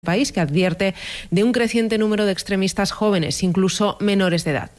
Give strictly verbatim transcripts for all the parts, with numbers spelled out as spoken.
país, que advierte de un creciente número de extremistas jóvenes, incluso menores de edad.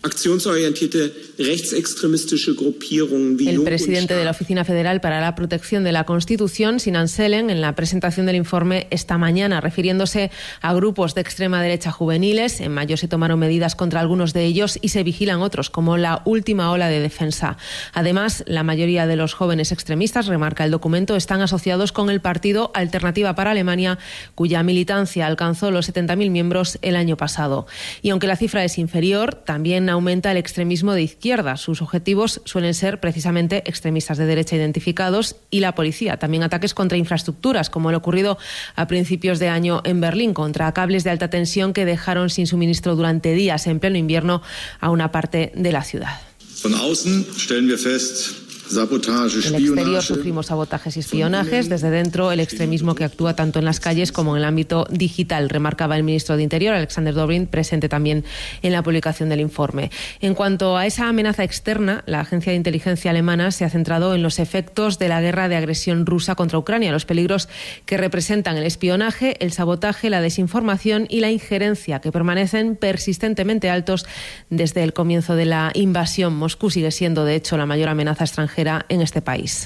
El presidente de la Oficina Federal para la Protección de la Constitución, Sinan Selen, en la presentación del informe esta mañana, refiriéndose a grupos de extrema derecha juveniles. En mayo se tomaron medidas contra algunos de ellos y se vigilan otros, como la última ola de defensa. Además, la mayoría de los jóvenes extremistas, remarca el documento, están asociados con el partido Alternativa para Alemania, cuya militancia alcanzó los setenta mil miembros el año pasado. Y aunque la cifra es inferior, también aumenta el extremismo de izquierda. Sus objetivos suelen ser precisamente extremistas de derecha identificados y la policía. También ataques contra infraestructuras, como lo ocurrido a principios de año en Berlín, contra cables de alta tensión que dejaron sin suministro durante días en pleno invierno a una parte de la ciudad. Von außen stellen wir fest, En el exterior sufrimos sabotajes y espionajes, desde dentro el extremismo que actúa tanto en las calles como en el ámbito digital, remarcaba el ministro de Interior, Alexander Dobrindt, presente también en la publicación del informe. En cuanto a esa amenaza externa, la agencia de inteligencia alemana se ha centrado en los efectos de la guerra de agresión rusa contra Ucrania, los peligros que representan el espionaje, el sabotaje, la desinformación y la injerencia, que permanecen persistentemente altos desde el comienzo de la invasión. Moscú sigue siendo, de hecho, la mayor amenaza extranjera en este país.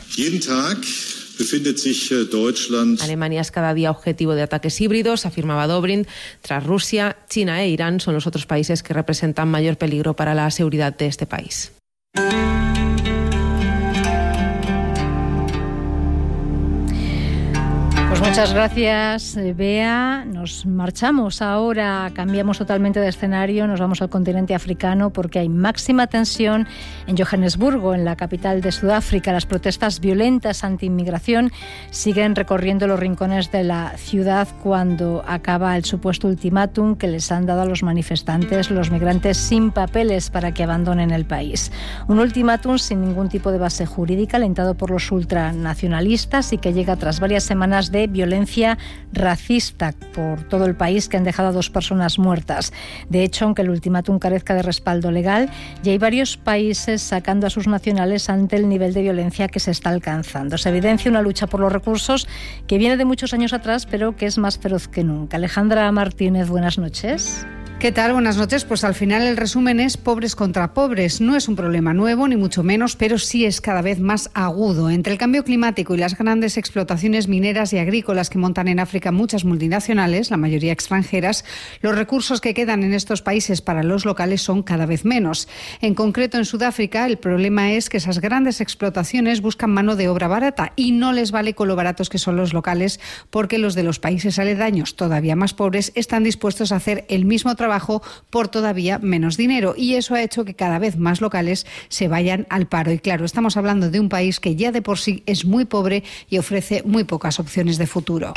Alemania es cada día objetivo de ataques híbridos, afirmaba Dobrindt. Tras Rusia, China e Irán son los otros países que representan mayor peligro para la seguridad de este país. Pues muchas gracias, Bea. Nos marchamos ahora, cambiamos totalmente de escenario, nos vamos al continente africano porque hay máxima tensión en Johannesburgo, en la capital de Sudáfrica. Las protestas violentas anti-inmigración siguen recorriendo los rincones de la ciudad cuando acaba el supuesto ultimátum que les han dado a los manifestantes, los migrantes sin papeles, para que abandonen el país. Un ultimátum sin ningún tipo de base jurídica, alentado por los ultranacionalistas y que llega tras varias semanas de violencia racista por todo el país, que han dejado a dos personas muertas. De hecho, aunque el ultimátum carezca de respaldo legal, ya hay varios países sacando a sus nacionales ante el nivel de violencia que se está alcanzando. Se evidencia una lucha por los recursos que viene de muchos años atrás, pero que es más feroz que nunca. Alejandra Martínez, buenas noches. ¿Qué tal? Buenas noches. Pues al final el resumen es pobres contra pobres. No es un problema nuevo, ni mucho menos, pero sí es cada vez más agudo. Entre el cambio climático y las grandes explotaciones mineras y agrícolas que montan en África muchas multinacionales, la mayoría extranjeras, los recursos que quedan en estos países para los locales son cada vez menos. En concreto, en Sudáfrica, el problema es que esas grandes explotaciones buscan mano de obra barata y no les vale con lo baratos que son los locales, porque los de los países aledaños, todavía más pobres, están dispuestos a hacer el mismo trabajo trabajo por todavía menos dinero, y eso ha hecho que cada vez más locales se vayan al paro. Y claro, estamos hablando de un país que ya de por sí es muy pobre y ofrece muy pocas opciones de futuro.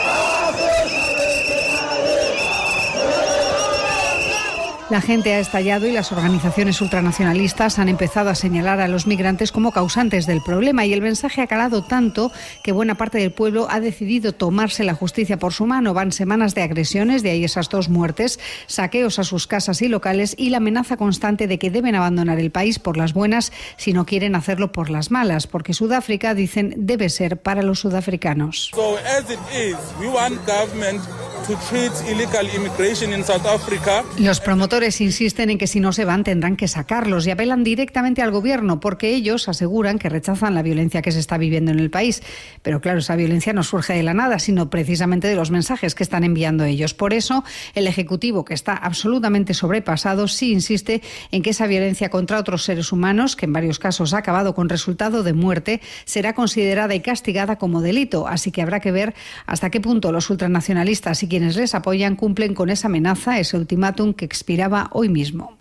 La gente ha estallado y las organizaciones ultranacionalistas han empezado a señalar a los migrantes como causantes del problema, y el mensaje ha calado tanto que buena parte del pueblo ha decidido tomarse la justicia por su mano. Van semanas de agresiones, de ahí esas dos muertes, saqueos a sus casas y locales y la amenaza constante de que deben abandonar el país por las buenas si no quieren hacerlo por las malas, porque Sudáfrica, dicen, debe ser para los sudafricanos. So, as it is, we want government to treat illegal immigration in South Africa. Los promotores insisten en que si no se van tendrán que sacarlos y apelan directamente al gobierno, porque ellos aseguran que rechazan la violencia que se está viviendo en el país. Pero claro, esa violencia no surge de la nada, sino precisamente de los mensajes que están enviando ellos. Por eso, el Ejecutivo, que está absolutamente sobrepasado, sí insiste en que esa violencia contra otros seres humanos, que en varios casos ha acabado con resultado de muerte, será considerada y castigada como delito. Así que habrá que ver hasta qué punto los ultranacionalistas y quienes les apoyan cumplen con esa amenaza, ese ultimátum que expiraba hoy mismo.